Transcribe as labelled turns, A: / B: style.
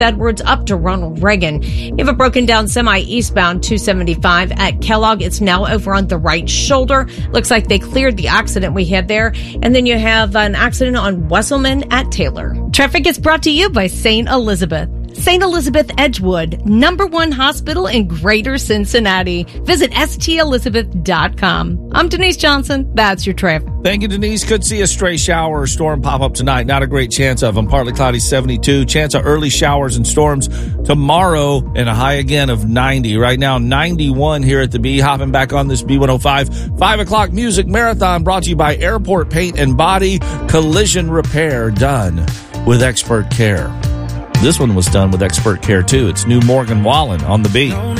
A: Edwards up to Ronald Reagan. You have a broken down semi eastbound 275 at Kellogg. It's now over on the right shoulder. Looks like they cleared the accident we had there. And then you have an accident on Wesselman at Taylor. Traffic is brought to you by St. Elizabeth. St. Elizabeth Edgewood, #1 hospital in Greater Cincinnati. Visit stelizabeth.com. I'm Denise Johnson. That's your traffic.
B: Thank you, Denise. Could see a stray shower or storm pop up tonight. Not a great chance of them. Partly cloudy, 72. Chance of early showers and storms tomorrow, and a high again of 90. Right now, 91 here at the B. Hopping back on this B105. 5 o'clock music marathon brought to you by Airport Paint and Body. Collision repair done with expert care. This one was done with expert care, too. It's New Morgan Wallen on the B.